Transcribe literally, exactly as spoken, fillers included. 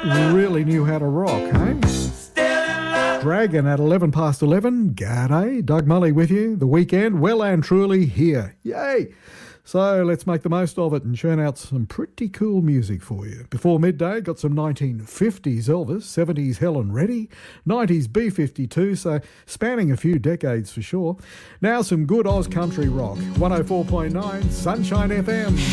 really knew how to rock, hey? Dragon at eleven past eleven. G'day, Doug Mully with you. The weekend, well and truly here. Yay! So let's make the most of it and churn out some pretty cool music for you. Before midday, got some nineteen fifties Elvis, seventies Helen Reddy, nineties B fifty-two, so spanning a few decades for sure. Now some good Oz country rock. one oh four point nine Sunshine F M.